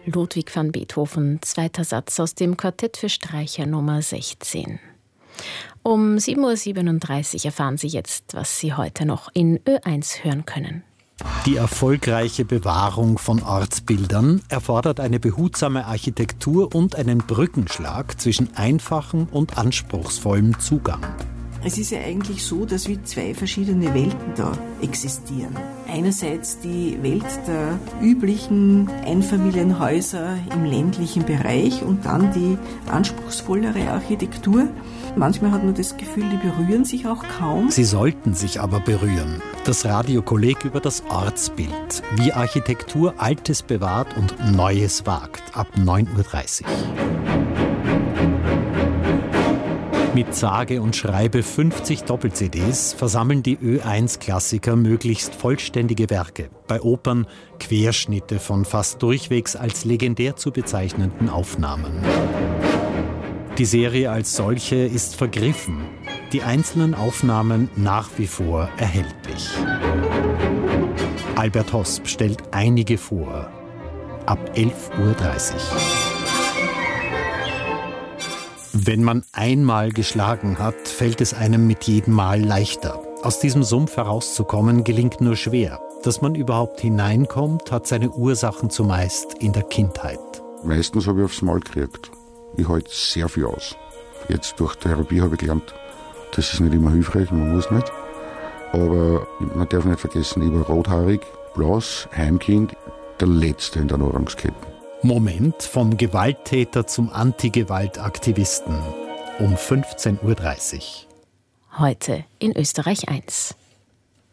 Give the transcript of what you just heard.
Ludwig van Beethoven, zweiter Satz aus dem Quartett für Streicher Nummer 16. Um 7.37 Uhr erfahren Sie jetzt, was Sie heute noch in Ö1 hören können. Die erfolgreiche Bewahrung von Ortsbildern erfordert eine behutsame Architektur und einen Brückenschlag zwischen einfachem und anspruchsvollem Zugang. Es ist ja eigentlich so, dass wie zwei verschiedene Welten da existieren. Einerseits die Welt der üblichen Einfamilienhäuser im ländlichen Bereich und dann die anspruchsvollere Architektur. Manchmal hat man das Gefühl, die berühren sich auch kaum. Sie sollten sich aber berühren. Das Radiokolleg über das Ortsbild. Wie Architektur Altes bewahrt und Neues wagt. Ab 9.30 Uhr. Mit sage und schreibe 50 Doppel-CDs versammeln die Ö1-Klassiker möglichst vollständige Werke. Bei Opern Querschnitte von fast durchwegs als legendär zu bezeichnenden Aufnahmen. Die Serie als solche ist vergriffen, die einzelnen Aufnahmen nach wie vor erhältlich. Albert Hosp stellt einige vor. Ab 11.30 Uhr. Wenn man einmal geschlagen hat, fällt es einem mit jedem Mal leichter. Aus diesem Sumpf herauszukommen gelingt nur schwer. Dass man überhaupt hineinkommt, hat seine Ursachen zumeist in der Kindheit. Meistens habe ich aufs Maul gekriegt. Ich halte sehr viel aus. Jetzt durch Therapie habe ich gelernt, das ist nicht immer hilfreich, man muss nicht. Aber man darf nicht vergessen, ich war rothaarig, blass, Heimkind, der Letzte in der Nahrungskette. Moment, vom Gewalttäter zum Anti-Gewalt-Aktivisten um 15.30 Uhr. Heute in Österreich 1.